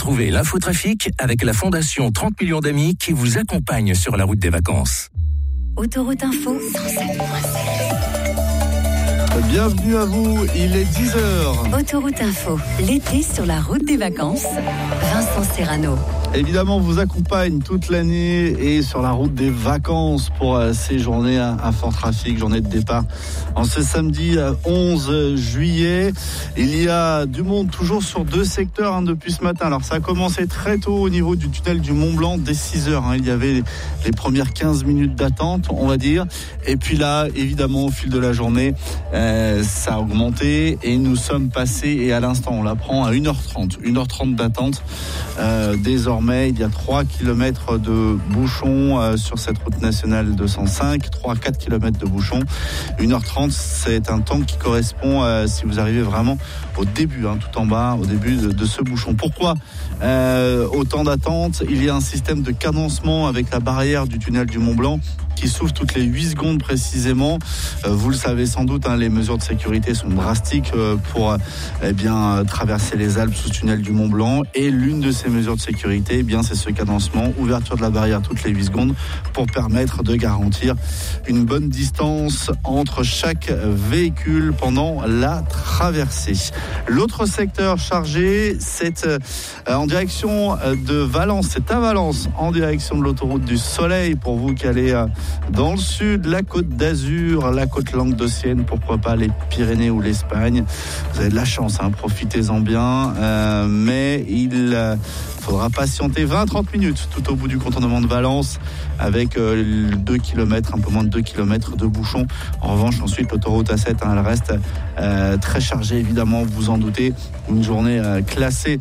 Retrouvez l'infotrafic avec la Fondation 30 millions d'amis qui vous accompagne sur la route des vacances. Autoroute Info 107.7. Bienvenue à vous, il est 10h. Autoroute Info, l'été sur la route des vacances. Vincent Serrano. Évidemment, on vous accompagne toute l'année et sur la route des vacances pour ces journées à fort trafic, journée de départ. En ce samedi 11 juillet, il y a du monde toujours sur deux secteurs depuis ce matin. Alors ça a commencé très tôt au niveau du tunnel du Mont-Blanc dès 6h. Il y avait les premières 15 minutes d'attente, on va dire. Et puis là, évidemment, au fil de la journée, ça a augmenté et nous sommes passés, et à l'instant, on l'apprend, à 1h30. 1h30 d'attente. Désormais, il y a 3 km de bouchons sur cette route nationale 205, 3-4 km de bouchons. 1h30, c'est un temps qui correspond, si vous arrivez vraiment au début, tout en bas, au début de ce bouchon. Pourquoi autant d'attente? Il y a un système de cadencement avec la barrière du tunnel du Mont-Blanc qui s'ouvre toutes les 8 secondes précisément. Vous le savez sans doute, les mesures de sécurité sont drastiques pour traverser les Alpes sous ce tunnel du Mont-Blanc. Et l'une de ces mesures de sécurité, c'est ce cadencement, ouverture de la barrière toutes les 8 secondes pour permettre de garantir une bonne distance entre chaque véhicule pendant la traversée. L'autre secteur chargé, c'est en direction de Valence. C'est à Valence, en direction de l'autoroute du Soleil, pour vous qui allez dans le sud, la Côte d'Azur, la côte languedocienne, pourquoi pas les Pyrénées ou l'Espagne. Vous avez de la chance, profitez-en bien, mais il faudra patienter 20-30 minutes tout au bout du contournement de Valence avec 2 km, un peu moins de 2 km de bouchons. En revanche, ensuite, l'autoroute A7, elle reste très chargée, évidemment, vous vous en doutez. Une journée classée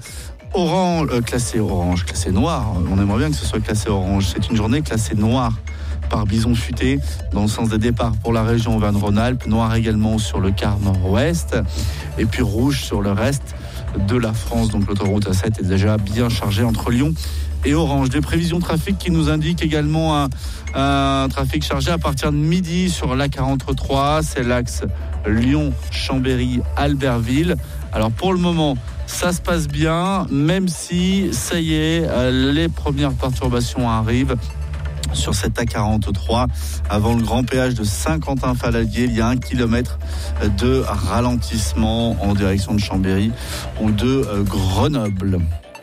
noire. On aimerait bien que ce soit classé orange. C'est une journée classée noire par bison futé dans le sens des départs pour la région Auvergne-Rhône-Alpes, noir également sur le quart nord-ouest et puis rouge sur le reste de la France. Donc l'autoroute A7 est déjà bien chargée entre Lyon et Orange. Des prévisions trafic qui nous indiquent également un trafic chargé à partir de midi sur l'A43, c'est l'axe Lyon-Chambéry-Albertville. Alors pour le moment, ça se passe bien, même si, ça y est, les premières perturbations arrivent. Sur cette A43, avant le grand péage de Saint-Quentin-Faladier, il y a 1 km de ralentissement en direction de Chambéry ou de Grenoble.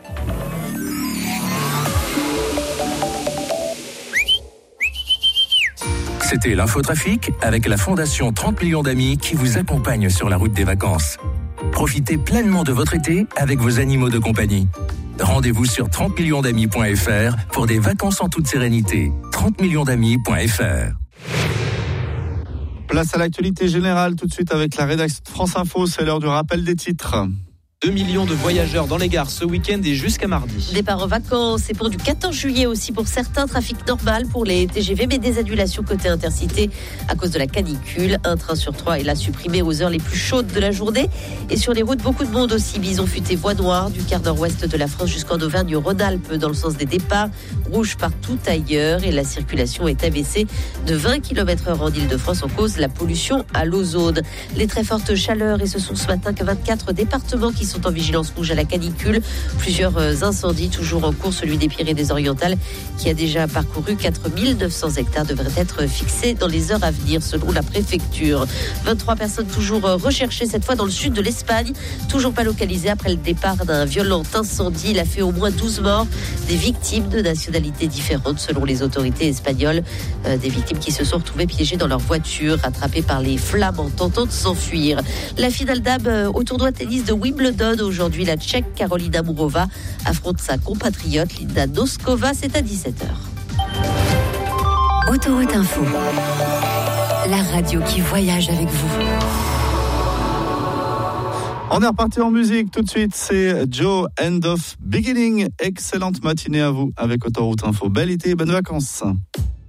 C'était l'infotrafic avec la Fondation 30 millions d'amis qui vous accompagne sur la route des vacances. Profitez pleinement de votre été avec vos animaux de compagnie. Rendez-vous sur 30millionsdamis.fr pour des vacances en toute sérénité. 30millionsdamis.fr. Place à l'actualité générale tout de suite avec la rédaction de France Info. C'est l'heure du rappel des titres. 2 millions de voyageurs dans les gares ce week-end et jusqu'à mardi. Départ en vacances et pour du 14 juillet aussi pour certains, trafic normal pour les TGV, mais des annulations côté Intercité à cause de la canicule. Un train sur 3 est là supprimé aux heures les plus chaudes de la journée. Et sur les routes, beaucoup de monde aussi. Bison futé, voie noire du quart nord-ouest de la France jusqu'en Auvergne-Rhône-Alpes dans le sens des départs. Rouge partout ailleurs et la circulation est abaissée de 20 km/h en Ile-de-France en cause de la pollution à l'ozone. Les très fortes chaleurs et ce sont ce matin que 24 départements qui sont en vigilance rouge à la canicule. Plusieurs incendies toujours en cours, celui des Pyrénées-Orientales qui a déjà parcouru 4900 hectares devrait être fixé dans les heures à venir selon la préfecture. 23 personnes toujours recherchées, cette fois dans le sud de l'Espagne, toujours pas localisées après le départ d'un violent incendie. Il a fait au moins 12 morts, des victimes de nationalités différentes selon les autorités espagnoles, des victimes qui se sont retrouvées piégées dans leur voiture, rattrapées par les flammes en tentant de s'enfuir. La finale d'âme au tournoi tennis de Wimbledon. Aujourd'hui, la Tchèque Karolina Murova affronte sa compatriote Linda Noskova. C'est à 17h. Autoroute Info, la radio qui voyage avec vous. On est reparti en musique tout de suite, c'est Joe, End of Beginning. Excellente matinée à vous avec Autoroute Info. Belle été et bonnes vacances.